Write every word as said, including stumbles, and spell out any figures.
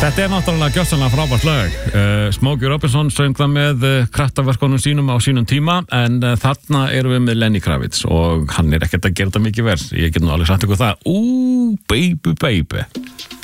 Þetta er náttúrulega gjörsamlega frábært lag. Uh, Smokey Robinson söng það með uh, kraftaverkunum sínum á sínum tíma, en uh, þarna erum við með Lenny Kravitz og hann er ekkert að gera þetta mikið verð. Ég get nú alveg sagt ykkur það. Ú, baby, baby.